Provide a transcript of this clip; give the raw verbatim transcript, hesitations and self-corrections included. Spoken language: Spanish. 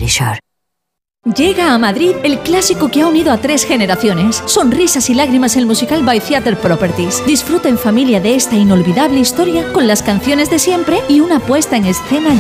Shore. Llega a Madrid el clásico que ha unido a tres generaciones. Sonrisas y lágrimas, el musical by Theatre Properties. Disfruta en familia de esta inolvidable historia con las canciones de siempre y una puesta en escena